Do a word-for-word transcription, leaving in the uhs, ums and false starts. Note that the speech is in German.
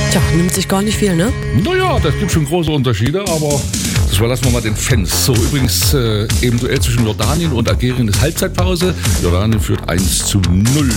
Tja, nimmt sich gar nicht viel, ne? Naja, das gibt schon große Unterschiede, aber das überlassen wir mal den Fans. So, übrigens, äh, im Duell zwischen Jordanien und Algerien ist Halbzeitpause. Jordanien führt eins zu null.